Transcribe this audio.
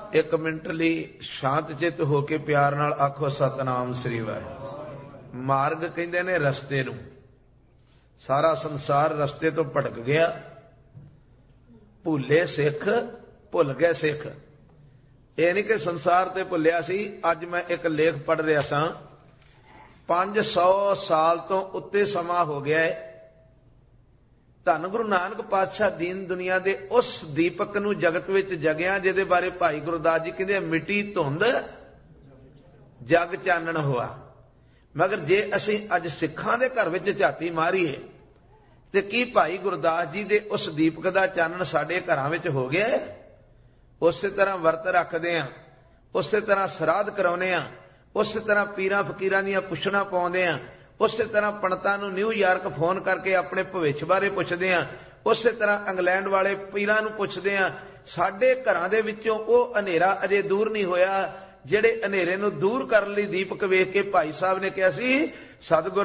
ਇੱਕ ਮਿੰਟ ਲਈ ਸ਼ਾਂਤ ਚਿੱਤ ਹੋ ਕੇ ਪਿਆਰ ਨਾਲ ਆਖੋ ਸਤਨਾਮ ਸ੍ਰੀ ਵਾਹਿਗੁਰੂ। ਮਾਰਗ ਕਹਿੰਦੇ ਨੇ ਰਸਤੇ ਨੂੰ। ਸਾਰਾ ਸੰਸਾਰ ਰਸਤੇ ਤੋਂ ਭਟਕ ਗਿਆ। ਭੁੱਲੇ ਸਿੱਖ ਭੁੱਲ ਗਏ ਸਿੱਖ। ਇਹ ਨਹੀਂ ਕਿ ਸੰਸਾਰ ਤੇ ਭੁੱਲਿਆ ਸੀ। ਅੱਜ ਮੈਂ ਇੱਕ ਲੇਖ ਪੜ੍ਹ ਰਿਹਾ ਸਾਂ, 500 ਸਾਲ ਤੋਂ ਉੱਤੇ ਸਮਾਂ ਹੋ ਗਿਆ ਹੈ। ਧੰਨ ਗੁਰੂ ਨਾਨਕ ਪਾਤਸ਼ਾਹ ਦੀਨ ਦੁਨੀਆ ਦੇ ਉਸ ਦੀਪਕ ਨੂੰ ਜਗਤ ਵਿੱਚ ਜਗਿਆ ਜਿਹਦੇ ਬਾਰੇ ਭਾਈ ਗੁਰਦਾਸ ਜੀ ਕਹਿੰਦੇ ਮਿੱਟੀ ਧੁੰਦ ਜਗ ਚਾਨਣ ਹੋਆ। ਮਗਰ ਜੇ ਅਸੀਂ ਅੱਜ ਸਿੱਖਾਂ ਦੇ ਘਰ ਵਿੱਚ ਝਾਤੀ ਮਾਰੀਏ ਤੇ ਕੀ ਭਾਈ ਗੁਰਦਾਸ ਜੀ ਦੇ ਉਸ ਦੀਪਕ ਦਾ ਚਾਨਣ ਸਾਡੇ ਘਰਾਂ ਵਿੱਚ ਹੋ ਗਿਆ? ਉਸੇ ਤਰ੍ਹਾਂ ਵਰਤ ਰੱਖਦੇ ਆ, ਉਸੇ ਤਰ੍ਹਾਂ ਸਰਾਧ ਕਰਾਉਂਦੇ ਆ, ਉਸੇ ਤਰ੍ਹਾਂ ਪੀਰਾਂ ਫਕੀਰਾਂ ਦੀਆਂ ਪੁੱਛਣਾ ਪਾਉਂਦੇ ਆ, ਉਸੇ ਤਰ੍ਹਾਂ ਪੰਡਤਾਂ ਨੂੰ ਨਿਊਯਾਰਕ ਫੋਨ ਕਰਕੇ ਆਪਣੇ ਭਵਿੱਖ ਬਾਰੇ ਪੁੱਛਦੇ ਆ, ਉਸੇ ਤਰ੍ਹਾਂ ਇੰਗਲੈਂਡ ਵਾਲੇ ਪੀਰਾਂ ਨੂੰ ਪੁੱਛਦੇ ਆ। ਸਾਡੇ ਘਰਾਂ ਦੇ ਵਿੱਚੋਂ ਉਹ ਹਨੇਰਾ ਅਜੇ ਦੂਰ ਨਹੀਂ ਹੋਇਆ ਜਿਹੜੇ ਹਨੇਰੇ ਨੂੰ ਦੂਰ ਕਰਨ ਲਈ ਦੀਪਕ ਵੇਖ ਕੇ ਭਾਈ ਸਾਹਿਬ ਨੇ ਕਿਹਾ ਸੀ ਸਤਿਗੁਰ